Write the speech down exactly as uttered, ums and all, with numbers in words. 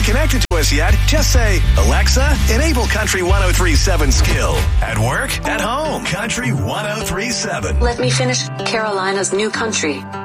connected to us yet, just say, Alexa, enable Country ten thirty-seven skill. At work, at home, Country ten thirty-seven. Let me finish Carolina's new country.